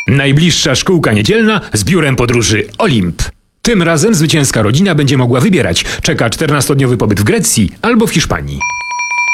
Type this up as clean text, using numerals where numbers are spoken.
Najbliższa szkółka niedzielna z biurem podróży Olimp. Tym razem zwycięska rodzina będzie mogła wybierać. Czeka 14-dniowy pobyt w Grecji albo w Hiszpanii.